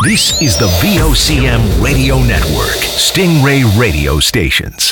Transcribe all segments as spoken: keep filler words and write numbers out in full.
This is the V O C M Radio Network, Stingray Radio Stations.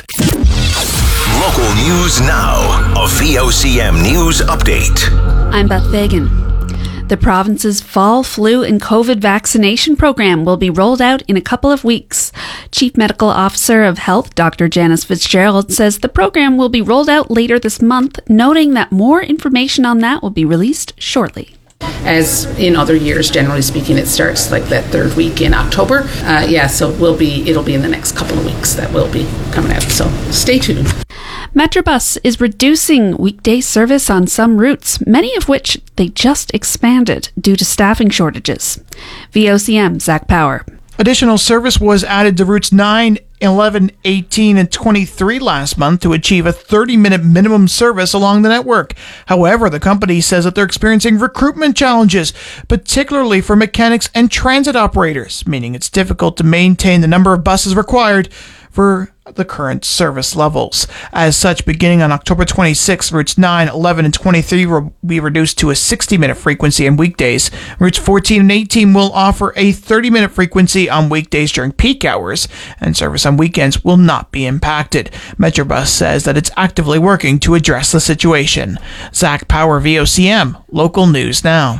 Local news now. A V O C M News Update. I'm Beth Fagan. The province's fall flu and COVID vaccination program will be rolled out in a couple of weeks. Chief Medical Officer of Health, Doctor Janice Fitzgerald, says the program will be rolled out later this month, noting that more information on that will be released shortly. As in other years, generally speaking, it starts like that third week in October. Uh, yeah, so we'll be it'll be in the next couple of weeks that will be coming out. So stay tuned. Metrobus is reducing weekday service on some routes, many of which they just expanded due to staffing shortages. V O C M, Zach Power. Additional service was added to routes nine, eleven, eighteen, and twenty-three last month to achieve a thirty-minute minimum service along the network. However, the company says that they're experiencing recruitment challenges, particularly for mechanics and transit operators, meaning it's difficult to maintain the number of buses required for the current service levels. As such, beginning on October twenty-sixth, routes nine, eleven, and twenty-three will be reduced to a sixty-minute frequency on weekdays. Routes fourteen and eighteen will offer a thirty-minute frequency on weekdays during peak hours, and service on weekends will not be impacted. Metrobus says that it's actively working to address the situation. Zach Power, V O C M, Local News Now.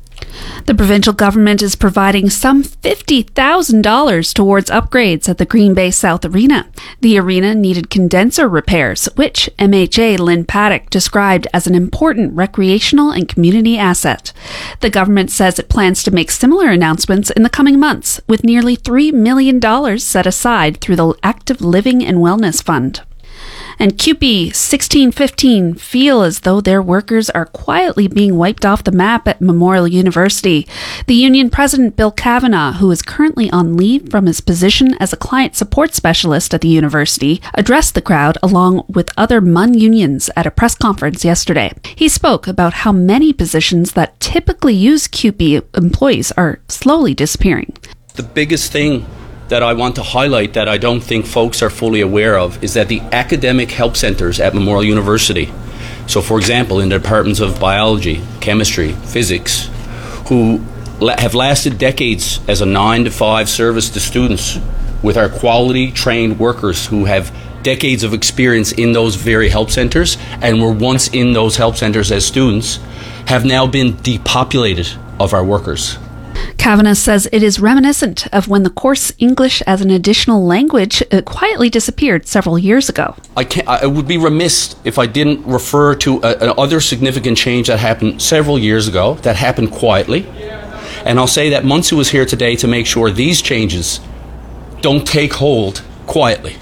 The provincial government is providing some fifty thousand dollars towards upgrades at the Green Bay South Arena. The arena needed condenser repairs, which M H A Lynn Paddock described as an important recreational and community asset. The government says it plans to make similar announcements in the coming months, with nearly three million dollars set aside through the Active Living and Wellness Fund. And C U P E sixteen fifteen feel as though their workers are quietly being wiped off the map at Memorial University. The union president, Bill Kavanagh, who is currently on leave from his position as a client support specialist at the university, addressed the crowd along with other M U N unions at a press conference yesterday. He spoke about how many positions that typically use C U P E employees are slowly disappearing. The biggest thing that I want to highlight that I don't think folks are fully aware of is that the academic help centres at Memorial University, so for example in the departments of biology, chemistry, physics, who la- have lasted decades as a nine to five service to students with our quality trained workers who have decades of experience in those very help centres and were once in those help centres as students, have now been depopulated of our workers. Kavanagh says it is reminiscent of when the course English as an additional language uh, quietly disappeared several years ago. I, can't, I would be remiss if I didn't refer to another significant change that happened several years ago, that happened quietly. And I'll say that Munsu is here today to make sure these changes don't take hold quietly.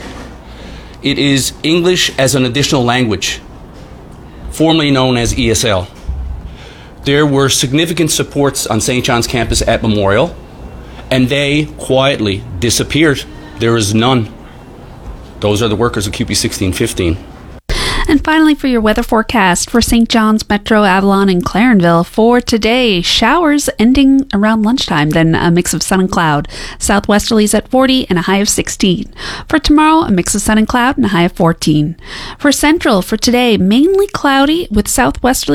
It is English as an additional language, formerly known as E S L. There were significant supports on Saint John's campus at Memorial, and they quietly disappeared. There is none. Those are the workers of C U P E sixteen fifteen. And finally, for your weather forecast for Saint John's, Metro, Avalon, and Clarenville for today, showers ending around lunchtime, then a mix of sun and cloud. Southwesterlies at forty and a high of sixteen. For tomorrow, a mix of sun and cloud and a high of fourteen. For Central, for today, mainly cloudy with southwesterly